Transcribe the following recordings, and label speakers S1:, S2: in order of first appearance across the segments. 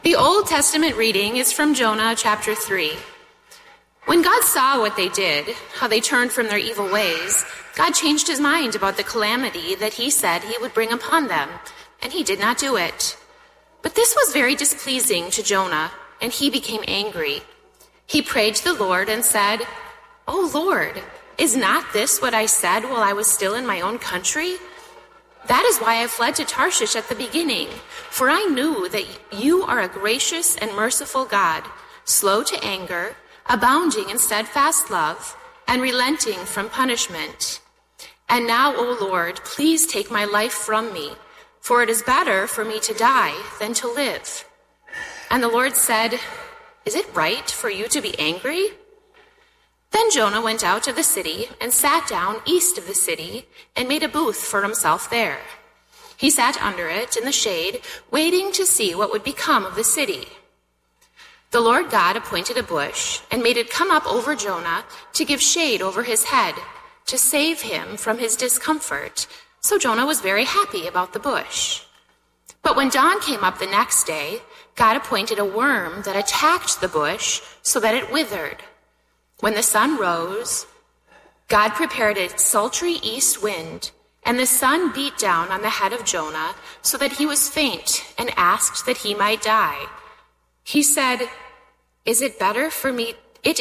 S1: The Old Testament reading is from Jonah chapter 3. When God saw what they did, how they turned from their evil ways, God changed his mind about the calamity that he said he would bring upon them, and he did not do it. But this was very displeasing to Jonah, and he became angry. He prayed to the Lord and said, "O Lord, is not this what I said while I was still in my own country? That is why I fled to Tarshish at the beginning, for I knew that you are a gracious and merciful God, slow to anger, abounding in steadfast love, and relenting from punishment. And now, O Lord, please take my life from me, for it is better for me to die than to live." And the Lord said, "Is it right for you to be angry?" Then Jonah went out of the city and sat down east of the city and made a booth for himself there. He sat under it in the shade, waiting to see what would become of the city. The Lord God appointed a bush and made it come up over Jonah to give shade over his head, to save him from his discomfort. So Jonah was very happy about the bush. But when dawn came up the next day, God appointed a worm that attacked the bush so that it withered. When the sun rose, God prepared a sultry east wind, and the sun beat down on the head of Jonah so that he was faint and asked that he might die. He said, It is better for me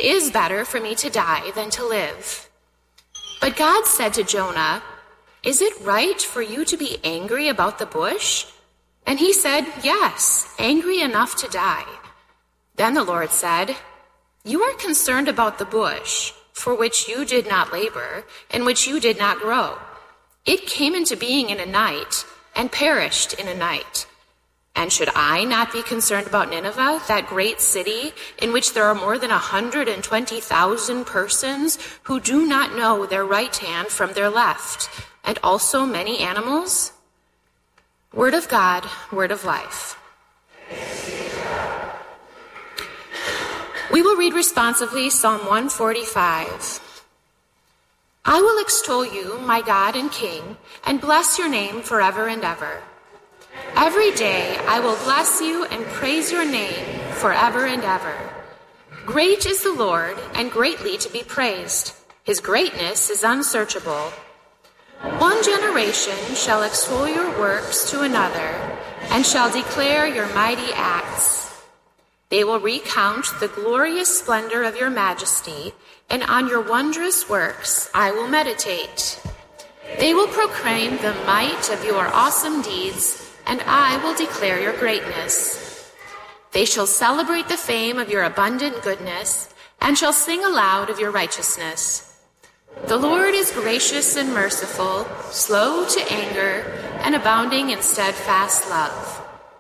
S1: to die than to live." But God said to Jonah, "Is it right for you to be angry about the bush?" And he said, "Yes, angry enough to die." Then the Lord said, "You are concerned about the bush, for which you did not labor, and which you did not grow. It came into being in a night, and perished in a night. And should I not be concerned about Nineveh, that great city, in which there are more than 120,000 persons who do not know their right hand from their left, and also many animals?" Word of God, word of life. We will read responsively Psalm 145. I will extol you, my God and King, and bless your name forever and ever. Every day I will bless you and praise your name forever and ever. Great is the Lord, and greatly to be praised. His greatness is unsearchable. One generation shall extol your works to another, and shall declare your mighty acts. They will recount the glorious splendor of your majesty, and on your wondrous works I will meditate. They will proclaim the might of your awesome deeds, and I will declare your greatness. They shall celebrate the fame of your abundant goodness, and shall sing aloud of your righteousness. The Lord is gracious and merciful, slow to anger, and abounding in steadfast love.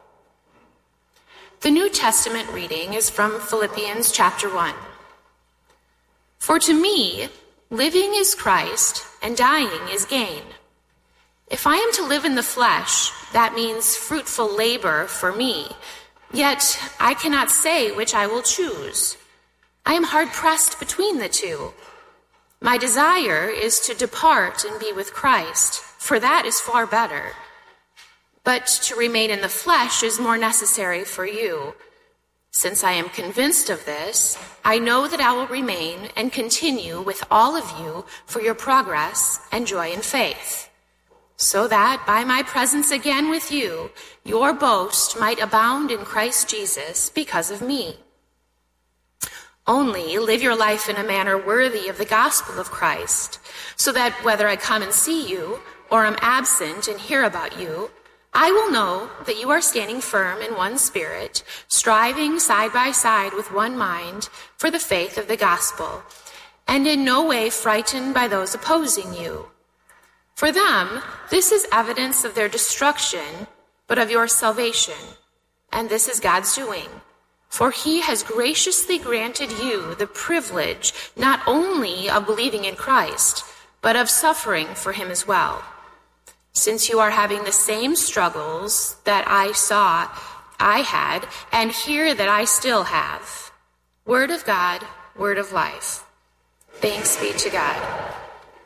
S1: The New Testament reading is from Philippians chapter 1. For to me, living is Christ, and dying is gain. If I am to live in the flesh, that means fruitful labor for me. Yet I cannot say which I will choose. I am hard-pressed between the two. My desire is to depart and be with Christ, for that is far better. But to remain in the flesh is more necessary for you. Since I am convinced of this, I know that I will remain and continue with all of you for your progress and joy in faith, so that by my presence again with you, your boast might abound in Christ Jesus because of me. Only live your life in a manner worthy of the gospel of Christ, so that whether I come and see you or am absent and hear about you, I will know that you are standing firm in one spirit, striving side by side with one mind for the faith of the gospel, and in no way frightened by those opposing you. For them, this is evidence of their destruction, but of your salvation, and this is God's doing. For he has graciously granted you the privilege not only of believing in Christ, but of suffering for him as well. Since you are having the same struggles that I saw I had, and hear that I still have. Word of God, word of life. Thanks be to God.